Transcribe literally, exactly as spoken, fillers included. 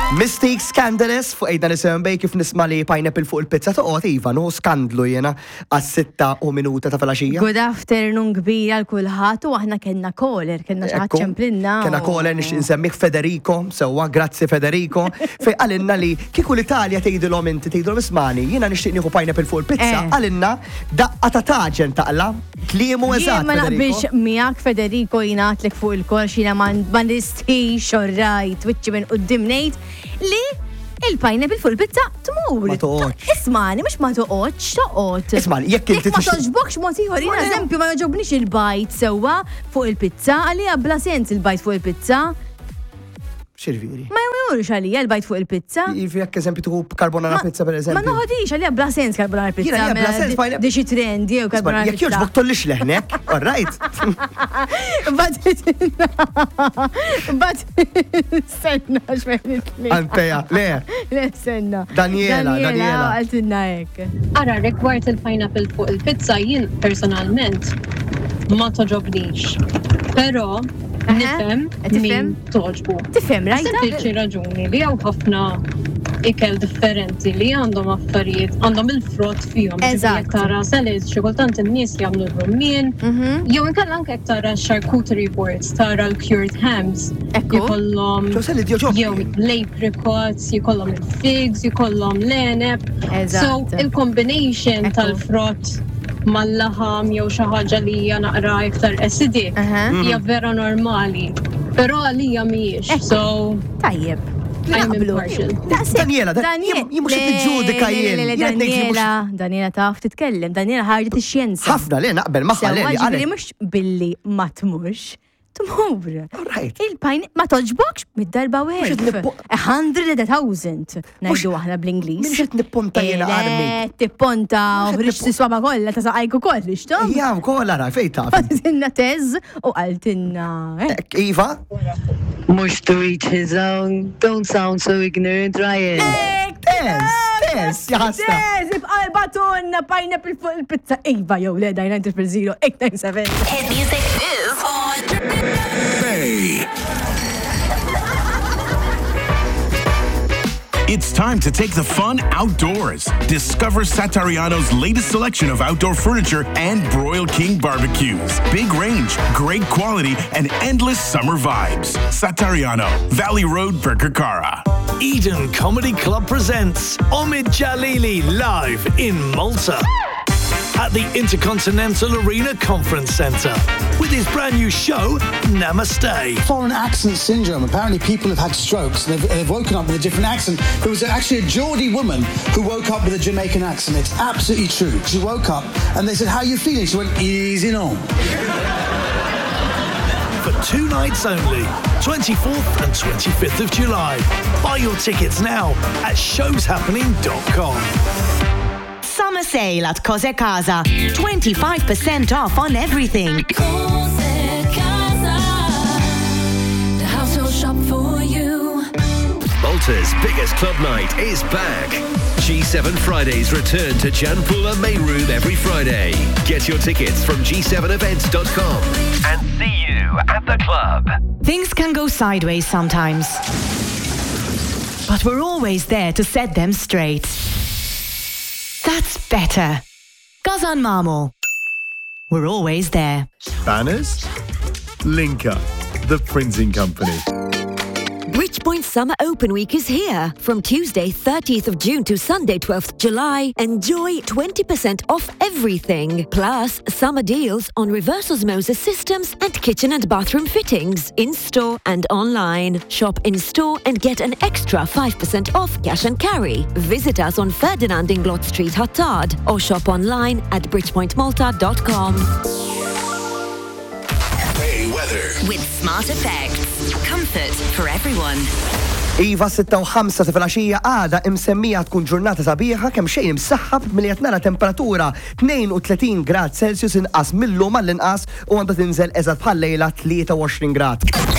Mystique Scandalous fuq ejda nisimgħu bej kif nisma' li pineapple fuq il-pizza toqgħod iva, no skandlu jiena għas-sitta u minuta ta' filgħaxija. Good afternoon kbira l kulħadd u aħna kellna caller, kellna xi ħadd ċemplinna. Kellna caller nixtieq insemmih Federico, sewwa grazzi Federico, fejn qalilna li kieku l-Italja tgħidilhom inti tgħidilhom ismani, jiena nixtieq nieħu pineapple fuq il-pizza, qalilna daqqa ta' taġen taqla. Kliemu eżatt. Ma naqbilx miegħek Federico jingħatlek fuq il-kol xina ma nistix orrajt wiċċi minn quddiem ngħid li il-pineapple fuq il-pizza tmur. Ma toqgħodx. Ismani, mhux ma toqgħodx, toqgħod. Ismani, jekk inti ma toġbokx mod ieħor, jiena eżempju ma joġobniex il-bajt sewwa fuq il-pizza, għalija bla sens il-bajt fuq il-pizza. Xirviri. Ma jmurux għalija l-bajt fuq il-pizza. Jivi jekk eżempju tuħu carbonara pizza per eżempju. Ma noħodix għalija bla sens carbonara pizza. Diċi trendi jew carbonara pizza. Jekk joġbok tollix leħnek, all right. But senna x'fejn it-tliet. Anteja, le. Le senna. Daniela, Daniela. Għaltinna hekk. Ara rigward il-pineapple fuq il-pizza jien personalment ma toġobnix. Però nifhem min toġbu. Tifhem rajta? Sempliċi raġuni li hawn ħafna ikel differenti li għandhom affarijiet, għandhom il-frott fihom. Eżatt. Jekk tara salads, xi kultant in-nies jagħmlu r-rumien, jew inkella anke jekk tara charcuterie boards, tara l-cured hams, jkollhom jew l-apricots, jkollhom il-figs, jkollhom l-eneb. So il-combination tal-frott mal-laħam jew xi ħaġa li hija naqra iktar acidic hija vera normali. Però għalija mhijiex. So tajjeb. Daniela, jimux t-ġudika jien. Daniela, Daniela taf titkellem, Daniela ħarġet ix-xjenza. Ħafna li naqbel maħħa li għalli mhux billi ma tmux. Tmur. Il-pajn ma toġbokx mid-darba wieħed. A hundred a thousand. Ngħidu aħna bl-Ingliż. Min xed nipponta jiena armi. Tipponta u rix tiswaba kollha ta' saqajku koll ixtom. Ja, kollha ra fejn taf. Tinna też u qaltilna. Iva? Mux to each his own. Don't sound so ignorant, Ryan. Tez, tez, jahasta. Tez, ibqal batunna pineapple fuq il-pizza. Iva, jow, le, nine triple zero, eight nine seven. Hit music is on. Bay. It's time to take the fun outdoors. Discover Satariano's latest selection of outdoor furniture and Broil King barbecues. Big range, great quality, and endless summer vibes. Satariano, Valley Road, Birkirkara. Eden Comedy Club presents Omid Jalili live in Malta at the Intercontinental Arena Conference Centre with his brand new show, Namaste. Foreign accent syndrome. Apparently people have had strokes and they've, they've woken up with a different accent. There was actually a Geordie woman who woke up with a Jamaican accent. It's absolutely true. She woke up and they said, how are you feeling? She went, easy on. For two nights only, twenty-fourth and twenty-fifth of July. Buy your tickets now at shows happening dot com. Summer sale at Cose Casa. twenty-five percent off on everything. Cose Casa, the household shop for you. Malta's biggest club night is back. G seven Fridays return to Janpula Main Room every Friday. Get your tickets from G seven events dot com and see you at the club. Things can go sideways sometimes, but we're always there to set them straight. That's better. Gazan Mamo. We're always there. Banners? Linka, the printing company. Bridgepoint Summer Open Week is here. From Tuesday thirtieth of June to Sunday twelfth of July, enjoy twenty percent off everything. Plus, summer deals on reverse osmosis systems and kitchen and bathroom fittings, in-store and online. Shop in-store and get an extra five percent off cash and carry. Visit us on Ferdinand Inglot Street, Hattard, or shop online at bridgepoint malta dot com. Weather. With Smart Effects. Comfort for everyone. Iva sitta u ħamsa ta' filgħaxija għada imsemmija tkun ġurnata sabiħa kemm xejn imsaħħab milli qed nara temperatura tnejn u tletin grad Celsius inqas millum għall-inqas u għandha tinżel eżatt bħal lejla tlieta u għoxrin grad.